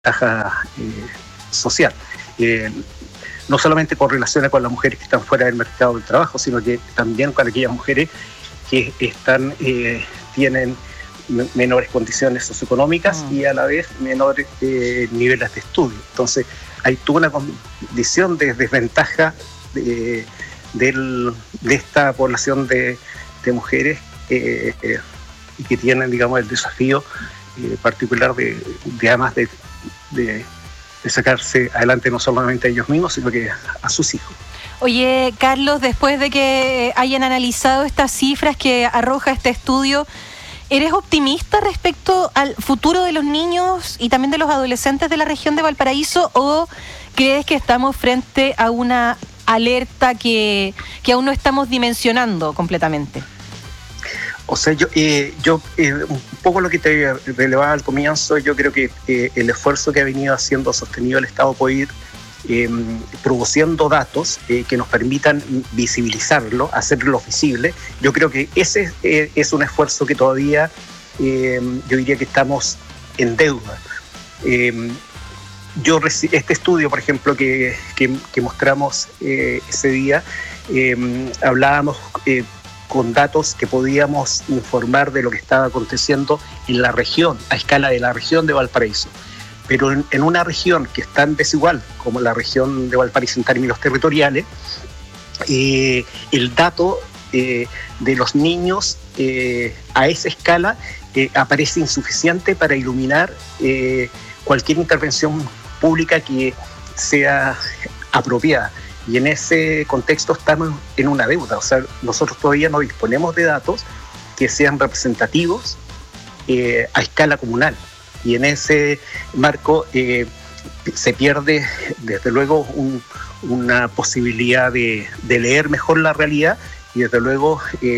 desventaja social. No solamente correlaciona con las mujeres que están fuera del mercado del trabajo, sino que también con aquellas mujeres que tienen menores condiciones socioeconómicas y a la vez menores niveles de estudio. Entonces hay toda una condición de desventaja de esta población de mujeres y que tienen, digamos, el desafío particular de además de sacarse adelante no solamente a ellos mismos, sino que a sus hijos. Oye, Carlos, después de que hayan analizado estas cifras que arroja este estudio, ¿eres optimista respecto al futuro de los niños y también de los adolescentes de la región de Valparaíso, o crees que estamos frente a una alerta que aún no estamos dimensionando completamente? O sea, yo un poco lo que te relevaba al comienzo, yo creo que el esfuerzo que ha venido haciendo sostenido el Estado por ir produciendo datos que nos permitan visibilizarlo, hacerlo visible, yo creo que ese es un esfuerzo que todavía yo diría que estamos en deuda. Este estudio, por ejemplo, que mostramos ese día, hablábamos con datos que podíamos informar de lo que estaba aconteciendo en la región, a escala de la región de Valparaíso. Pero en una región que es tan desigual como la región de Valparaíso en términos territoriales, el dato de los niños a esa escala aparece insuficiente para iluminar cualquier intervención pública que sea apropiada. Y en ese contexto estamos en una deuda. O sea, nosotros todavía no disponemos de datos que sean representativos a escala comunal. Y en ese marco se pierde, desde luego, una posibilidad de leer mejor la realidad y, desde luego,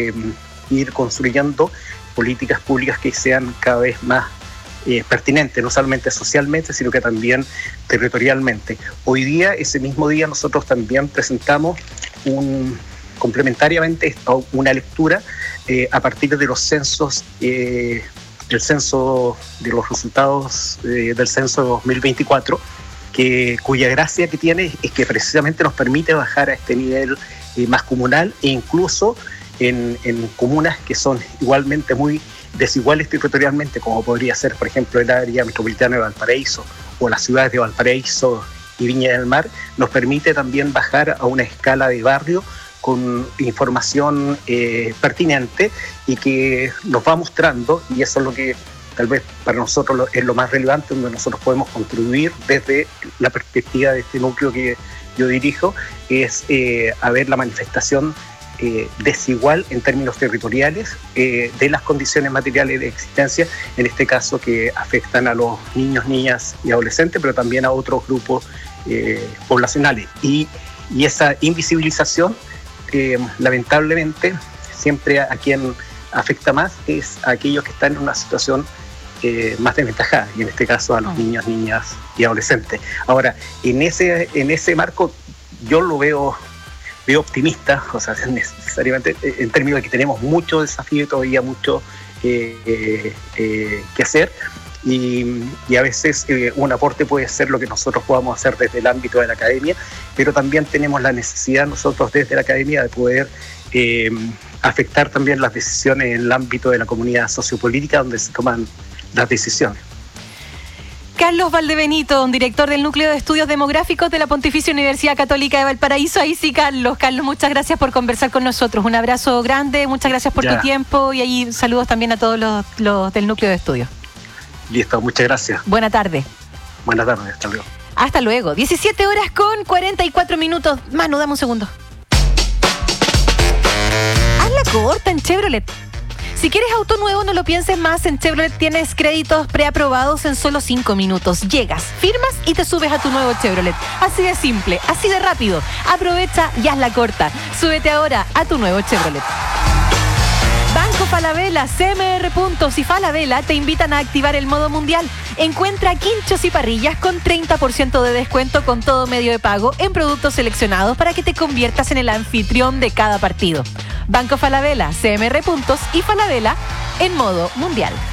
ir construyendo políticas públicas que sean cada vez más pertinente, no solamente socialmente, sino que también territorialmente. Hoy día, ese mismo día, nosotros también presentamos complementariamente una lectura a partir de los censos, el censo de los resultados del censo 2024, cuya gracia que tiene es que precisamente nos permite bajar a este nivel más comunal, e incluso en comunas que son igualmente muy desiguales territorialmente, como podría ser, por ejemplo, el área metropolitana de Valparaíso o las ciudades de Valparaíso y Viña del Mar, nos permite también bajar a una escala de barrio con información pertinente y que nos va mostrando, y eso es lo que tal vez para nosotros es lo más relevante, donde nosotros podemos contribuir desde la perspectiva de este núcleo que yo dirijo, es a ver la manifestación desigual en términos territoriales de las condiciones materiales de existencia, en este caso que afectan a los niños, niñas y adolescentes, pero también a otros grupos poblacionales. Y esa invisibilización, lamentablemente, siempre a quien afecta más es a aquellos que están en una situación más desventajada, y en este caso a los niños, niñas y adolescentes. Ahora, en ese marco yo lo veo optimista, o sea, necesariamente en términos de que tenemos mucho desafío y todavía mucho que hacer, y a veces un aporte puede ser lo que nosotros podamos hacer desde el ámbito de la academia, pero también tenemos la necesidad nosotros desde la academia de poder afectar también las decisiones en el ámbito de la comunidad sociopolítica donde se toman las decisiones. Carlos Valdebenito, director del Núcleo de Estudios Demográficos de la Pontificia Universidad Católica de Valparaíso. Ahí sí, Carlos, muchas gracias por conversar con nosotros. Un abrazo grande, muchas gracias por tu tiempo, y ahí saludos también a todos los del Núcleo de Estudios. Listo, muchas gracias. Buena tarde. Buenas tardes, hasta luego. Hasta luego. 17:44. Manu, dame un segundo. Hazla corta en Chevrolet. Si quieres auto nuevo, no lo pienses más. En Chevrolet tienes créditos preaprobados en solo 5 minutos. Llegas, firmas y te subes a tu nuevo Chevrolet. Así de simple, así de rápido. Aprovecha y hazla corta. Súbete ahora a tu nuevo Chevrolet. Banco Falabella, CMR Puntos y Falabella te invitan a activar el modo mundial. Encuentra quinchos y parrillas con 30% de descuento con todo medio de pago en productos seleccionados para que te conviertas en el anfitrión de cada partido. Banco Falabella, CMR Puntos y Falabella en modo mundial.